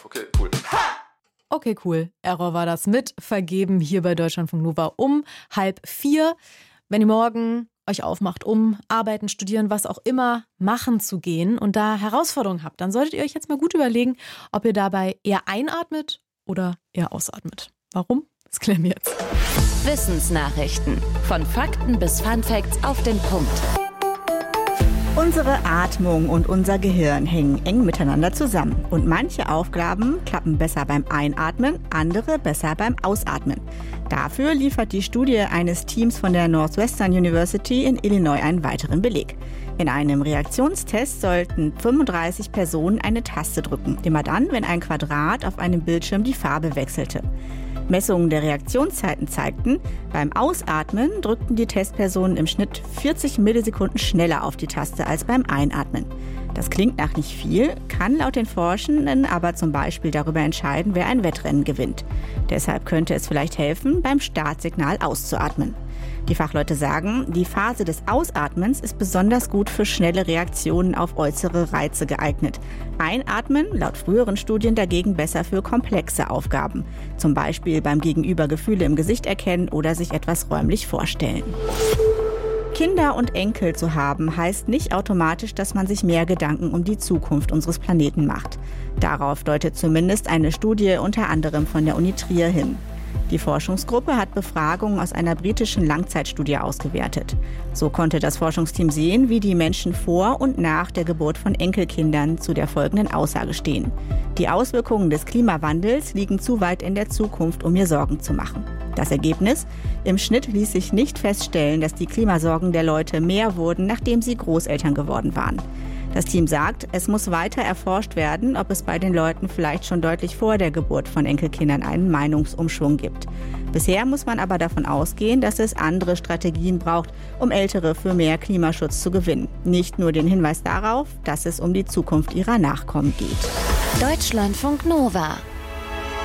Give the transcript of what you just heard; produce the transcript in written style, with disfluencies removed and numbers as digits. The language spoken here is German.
Okay, cool. Okay, cool. Error war das mit vergeben hier bei Deutschlandfunk Nova um 3:30. Wenn ihr morgen euch aufmacht, um arbeiten, studieren, was auch immer machen zu gehen und da Herausforderungen habt, dann solltet ihr euch jetzt mal gut überlegen, ob ihr dabei eher einatmet oder eher ausatmet. Warum? Das klären wir jetzt. Wissensnachrichten. Von Fakten bis Funfacts auf den Punkt. Unsere Atmung und unser Gehirn hängen eng miteinander zusammen. Und manche Aufgaben klappen besser beim Einatmen, andere besser beim Ausatmen. Dafür liefert die Studie eines Teams von der Northwestern University in Illinois einen weiteren Beleg. In einem Reaktionstest sollten 35 Personen eine Taste drücken, immer dann, wenn ein Quadrat auf einem Bildschirm die Farbe wechselte. Messungen der Reaktionszeiten zeigten, beim Ausatmen drückten die Testpersonen im Schnitt 40 Millisekunden schneller auf die Taste als beim Einatmen. Das klingt nach nicht viel, kann laut den Forschenden aber zum Beispiel darüber entscheiden, wer ein Wettrennen gewinnt. Deshalb könnte es vielleicht helfen, beim Startsignal auszuatmen. Die Fachleute sagen, die Phase des Ausatmens ist besonders gut für schnelle Reaktionen auf äußere Reize geeignet. Einatmen, laut früheren Studien dagegen besser für komplexe Aufgaben. Zum Beispiel beim Gegenüber Gefühle im Gesicht erkennen oder sich etwas räumlich vorstellen. Kinder und Enkel zu haben, heißt nicht automatisch, dass man sich mehr Gedanken um die Zukunft unseres Planeten macht. Darauf deutet zumindest eine Studie unter anderem von der Uni Trier hin. Die Forschungsgruppe hat Befragungen aus einer britischen Langzeitstudie ausgewertet. So konnte das Forschungsteam sehen, wie die Menschen vor und nach der Geburt von Enkelkindern zu der folgenden Aussage stehen: Die Auswirkungen des Klimawandels liegen zu weit in der Zukunft, um mir Sorgen zu machen. Das Ergebnis? Im Schnitt ließ sich nicht feststellen, dass die Klimasorgen der Leute mehr wurden, nachdem sie Großeltern geworden waren. Das Team sagt, es muss weiter erforscht werden, ob es bei den Leuten vielleicht schon deutlich vor der Geburt von Enkelkindern einen Meinungsumschwung gibt. Bisher muss man aber davon ausgehen, dass es andere Strategien braucht, um Ältere für mehr Klimaschutz zu gewinnen. Nicht nur den Hinweis darauf, dass es um die Zukunft ihrer Nachkommen geht. Deutschlandfunk Nova.